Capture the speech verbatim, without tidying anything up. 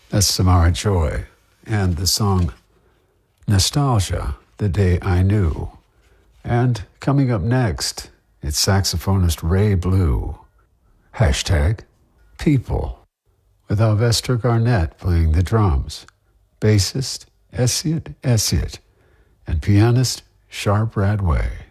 That's Samara Joy and the song Nostalgia, The Day I Knew. And coming up next, it's saxophonist Ray Blue. Hashtag People, with Alvester Garnett playing the drums, bassist Esiot Esiot, and pianist Sharp Radway.